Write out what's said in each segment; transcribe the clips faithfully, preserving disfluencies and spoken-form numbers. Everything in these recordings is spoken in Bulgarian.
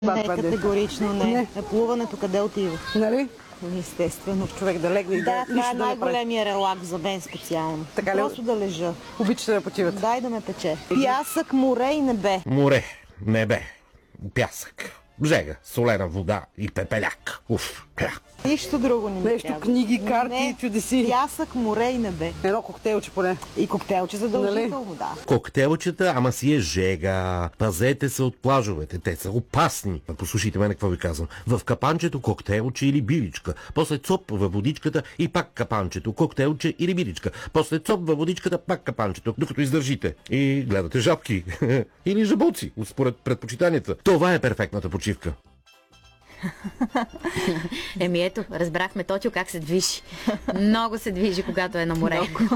Не, категорично не. не. Плуването къде отива? Нали? Естествено, човек да легне и да, това е най-големия релакс за мен специално. Така Просто ли? Да лежа. Обичате да почивате? Дай да ме пече. Пясък, море и небе. Море, небе, пясък, жега, солена вода и пепеляк. Уф, пляк. Нищо друго не ми Нещо, трябва. книги, карти, не, чудеси. Пясък, море и небе. Едно коктейлче поне. И коктейлче задължително, да. Коктейлчета, ама си е жега. Пазете се от плажовете, те са опасни. Послушайте мене какво ви казвам. В капанчето коктейлче или биричка. После цоп във водичката и пак капанчето, коктейлче или биричка. После цоп във водичката, пак капанчето, докато издържите. И гледате жабки. Или жабоци, според предпочитанията. Това е перфектната почивка. Еми ето, разбрахме Тотю как се движи. Много се движи, когато е на море.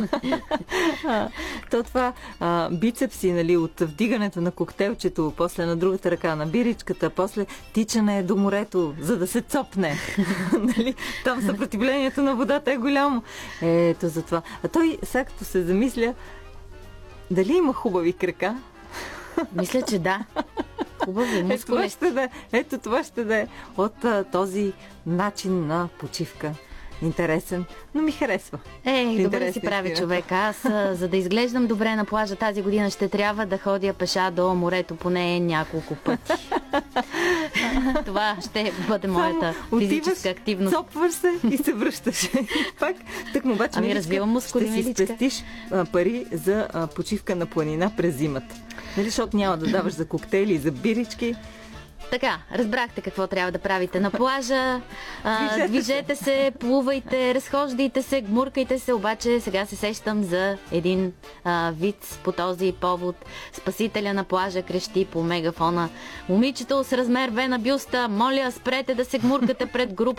То това а, бицепси, нали, от вдигането на коктейлчето, после на другата ръка на биричката, после тичане до морето, за да се цопне. Нали? Там съпротивлението на водата е голямо. Ето за това. А той, сега като се замисля, дали има хубави крака? Мисля, че да. Хубави мускули. Ето това ще да е, ето това ще да е от а, този начин на почивка. Интересен, но ми харесва. Ей, добре си прави човек. Аз, а, за да изглеждам добре на плажа тази година, ще трябва да ходя пеша до морето поне няколко пъти. Това ще бъде моята Само физическа отиваш, активност. Цопваш се и се връщаш. Пак, так му обаче, ами развивам мускули, ще си спестиш а, пари за а, почивка на планина през зимата. Нали, защото няма да даваш за коктейли и за бирички. Така, разбрахте какво трябва да правите на плажа. А, движете, движете се, плувайте, разхождайте се, гмуркайте се, обаче сега се сещам за един а, виц по този повод. Спасителя на плажа крещи по мегафона: момичето с размер В на бюста, моля, спрете да се гмуркате пред група